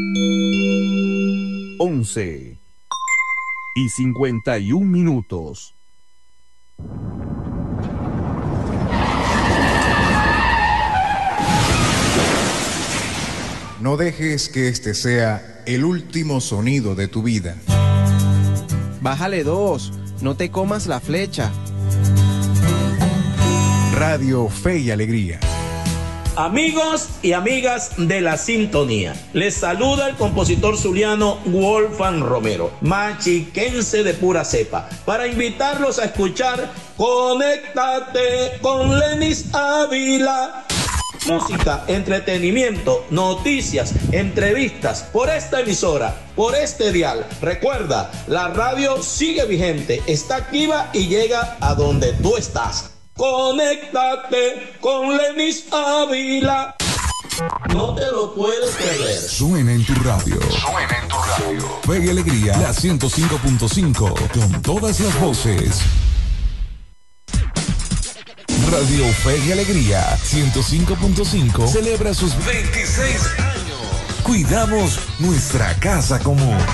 11:51. No dejes que este sea el último sonido de tu vida. Bájale 2, no te comas la flecha. Radio Fe y Alegría. Amigos y amigas de la sintonía, les saluda el compositor zuliano Wolfgang Romero, machiquense de pura cepa, para invitarlos a escuchar Conéctate con Lenis Ávila. Música, entretenimiento, noticias, entrevistas, por esta emisora, por este dial. Recuerda, la radio sigue vigente, está activa y llega a donde tú estás. Conéctate con Lenis Ávila. No te lo puedes perder. Suena en tu radio. Suena en tu radio. Fe y Alegría, la 105.5, con todas las voces. Radio Fe y Alegría 105.5 celebra sus 26 años. Cuidamos nuestra casa común.